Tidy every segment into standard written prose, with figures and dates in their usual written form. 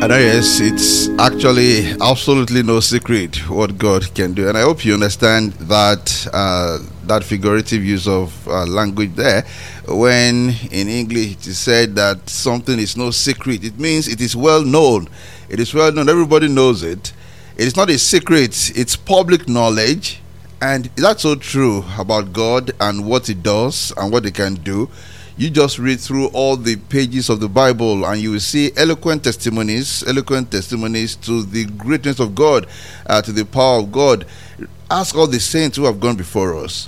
And yes, it's actually absolutely no secret what God can do. And I hope you understand that that figurative use of language there. When in English it is said that something is no secret, it means it is well known. It is well known. Everybody knows it. It is not a secret. It's public knowledge. And that's so true about God and what He does and what He can do. You just read through all the pages of the Bible and you will see eloquent testimonies to the greatness of God, to the power of God. Ask all the saints who have gone before us.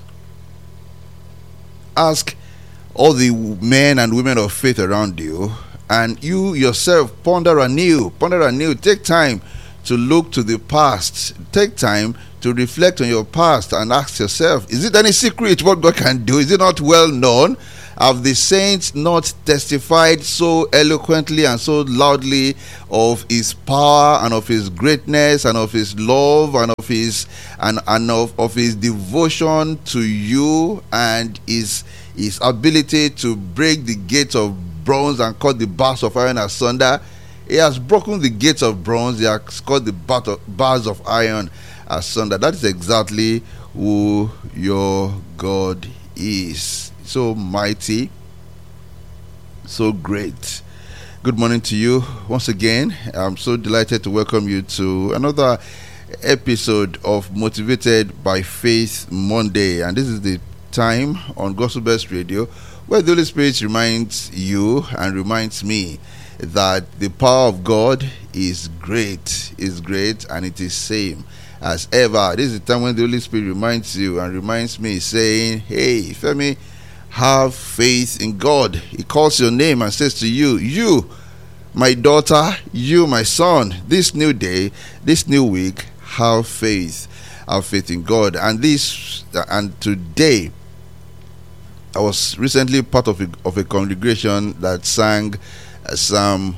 Ask all the men and women of faith around you, and you yourself ponder anew. Take time to look to the past. Take time to reflect on your past and ask yourself, is it any secret what God can do? Is it not well known? Have the saints not testified so eloquently and so loudly of His power and of His greatness and of His love and of His of His devotion to you and His ability to break the gates of bronze and cut the bars of iron asunder? He has broken the gates of bronze. He has cut the bars of iron asunder. That is exactly who your God is. So mighty, so great. Good morning to you once again. I'm so delighted to welcome you to another episode of Motivated by Faith Monday. And this is the time on Gospel Best Radio where the Holy Spirit reminds you and reminds me that the power of God is great, and it is same as ever. This is the time when the Holy Spirit reminds you and reminds me, saying, hey, Femi, have faith in God. He calls your name and says to you, you, my daughter, you, my son, this new day, this new week, have faith in God. And today, I was recently part of a congregation that sang Psalm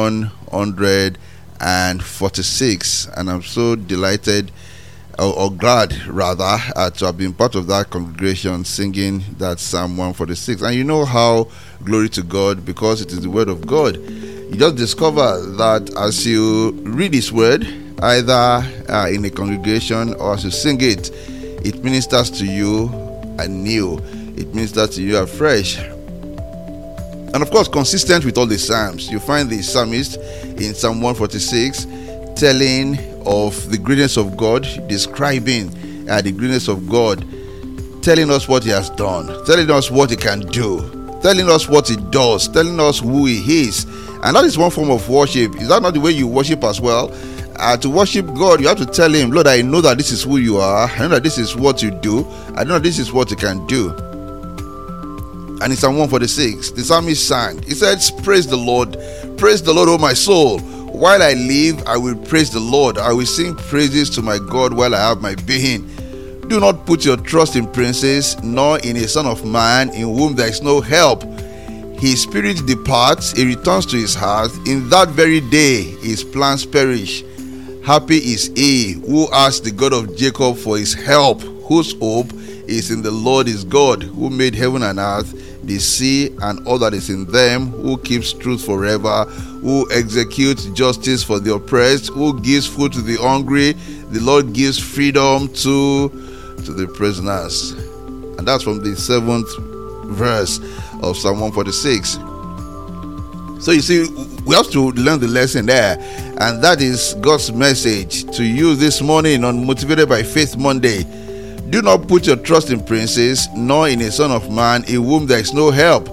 146, and I'm so delighted or glad rather to have been part of that congregation singing that Psalm 146. And you know how, glory to God, because it is the word of God. You just discover that as you read His word, either in a congregation or as you sing it, it ministers to you anew. It ministers to you afresh. And of course, consistent with all the Psalms, you find the psalmist in Psalm 146 telling of the greatness of God, describing the greatness of God, telling us what He has done, telling us what He can do, telling us what He does, telling us who He is. And that is one form of worship. Is that not the way you worship as well? To worship God, you have to tell Him, Lord, I know that this is who you are. I know that this is what you do. I know that this is what you can do. And in Psalm 146, the psalmist sang. He said, praise the Lord, O my soul. While I live, I will praise the Lord. I will sing praises to my God while I have my being. Do not put your trust in princes, nor in a son of man in whom there is no help. His spirit departs, he returns to his heart. In that very day, his plans perish. Happy is he who asks the God of Jacob for his help, whose hope is in the Lord his God, who made heaven and earth, the sea and all that is in them, who keeps truth forever, who executes justice for the oppressed, who gives food to the hungry. The Lord gives freedom to the prisoners. And that's from the 7th verse of Psalm 146. So you see, we have to learn the lesson there, and that is God's message to you this morning on Motivated by Faith Monday. Do not put your trust in princes, nor in a son of man in whom there is no help.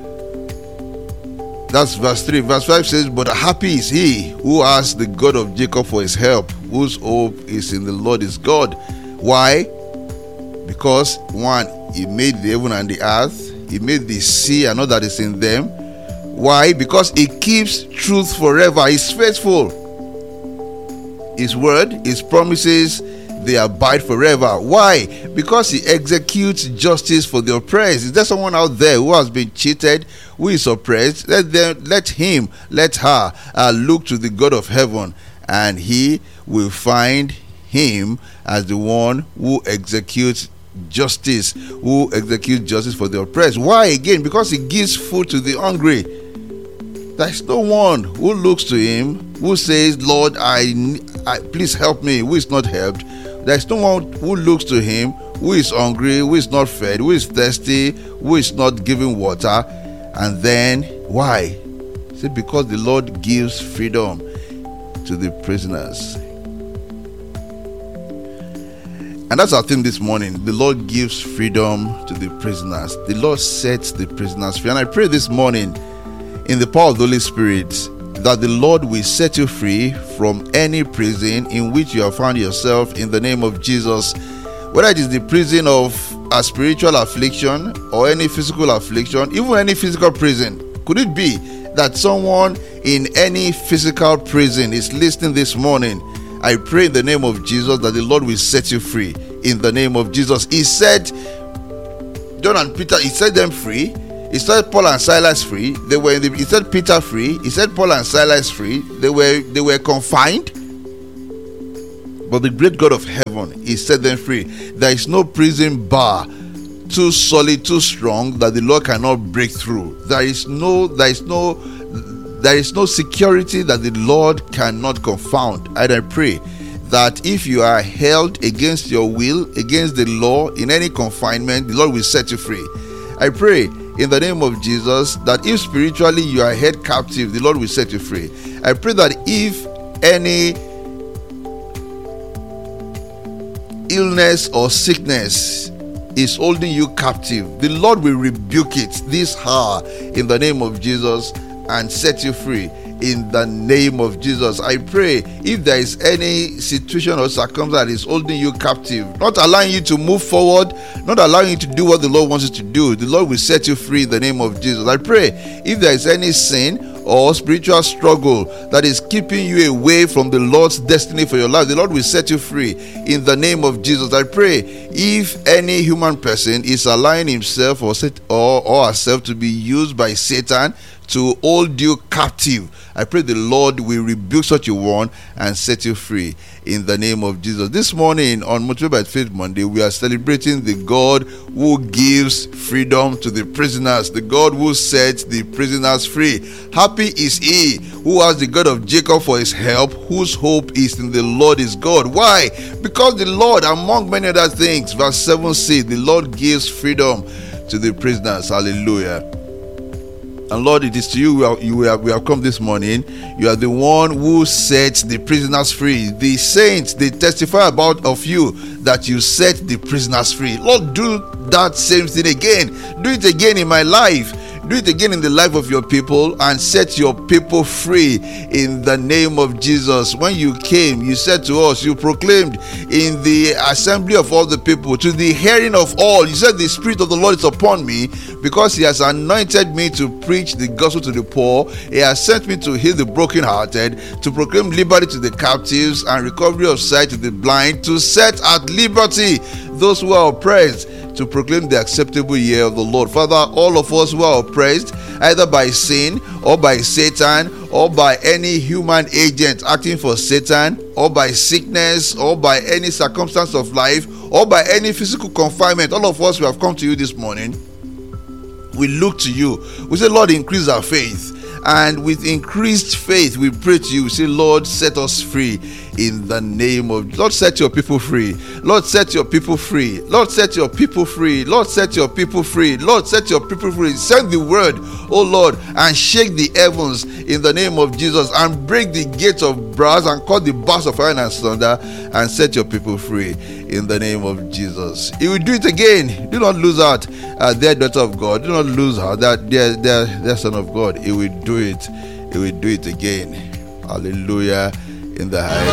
That's verse 3. Verse 5 says, but happy is he who asks the God of Jacob for his help, whose hope is in the Lord his God. Why? Because, one, He made the heaven and the earth. He made the sea and all that is in them. Why? Because He keeps truth forever. He's faithful. His word, His promises, they abide forever. Why? Because He executes justice for the oppressed. Is there someone out there who has been cheated, who is oppressed? Let her look to the God of heaven, and He will find Him as the one who executes justice for the oppressed. Why? Again, because He gives food to the hungry. There is no one who looks to him, who says, Lord, I please help me, who is not helped. There is no one who looks to him, who is hungry, who is not fed, who is thirsty, who is not given water. And then, why? See, because the Lord gives freedom to the prisoners. And that's our theme this morning. The Lord gives freedom to the prisoners. The Lord sets the prisoners free. And I pray this morning, in the power of the Holy Spirit, that the Lord will set you free from any prison in which you have found yourself, in the name of Jesus. Whether it is the prison of a spiritual affliction or any physical affliction, even any physical prison. Could it be that someone in any physical prison is listening this morning? I pray in the name of Jesus that the Lord will set you free in the name of Jesus. He set John and Peter, he set them free. He set Paul and Silas free. He set Peter free. He set Paul and Silas free. They were confined. But the great God of heaven, he set them free. There is no prison bar too solid, too strong that the Lord cannot break through. There is no security that the Lord cannot confound. And I pray that if you are held against your will, against the law, in any confinement, the Lord will set you free. I pray in the name of Jesus that if spiritually you are held captive, the Lord will set you free. I pray that if any illness or sickness is holding you captive, the Lord will rebuke it this hour in the name of Jesus and set you free in the name of Jesus. I pray if there is any situation or circumstance that is holding you captive, not allowing you to move forward, not allowing you to do what the Lord wants you to do, the Lord will set you free in the name of Jesus. I pray if there is any sin or spiritual struggle that is keeping you away from the Lord's destiny for your life, the Lord will set you free in the name of Jesus. I pray if any human person is allowing himself or herself to be used by Satan to hold you captive, I pray the Lord will rebuke such a one and set you free in the name of Jesus. This morning on Motivated by Faith Monday, we are celebrating the God who gives freedom to the prisoners, the God who sets the prisoners free. Happy is he who has the God of Jacob for his help, whose hope is in the Lord his God. Why? Because the Lord, among many other things, verse 7 says, the Lord gives freedom to the prisoners. Hallelujah. And Lord, it is to you we have come this morning. You are the one who sets the prisoners free. The saints, they testify about of you that you set the prisoners free. Lord, do that same thing again. Do it again in my life. Do it again in the life of your people and set your people free in the name of Jesus. When you came, you said to us, you proclaimed in the assembly of all the people, to the hearing of all, you said the Spirit of the Lord is upon me because he has anointed me to preach the gospel to the poor. He has sent me to heal the brokenhearted, to proclaim liberty to the captives and recovery of sight to the blind, to set at liberty those who are oppressed, to proclaim the acceptable year of the Lord. Father, all of us who are oppressed, either by sin or by Satan or by any human agent acting for Satan, or by sickness or by any circumstance of life or by any physical confinement, all of us who have come to you this morning, we look to you. We say, Lord, increase our faith. And with increased faith, we pray to you. We say, Lord, set us free in the name of... Lord, set your people free. Lord, set your people free. Lord, set your people free. Lord, set your people free. Lord, set your people free. Send the word, oh Lord, and shake the heavens in the name of Jesus, and break the gates of brass and cut the bars of iron and thunder, and set your people free in the name of Jesus. He will do it again. Do not lose out, dear daughter of God. Do not lose her, that dear son of God. He will do it. He will do it again. Hallelujah in the highest.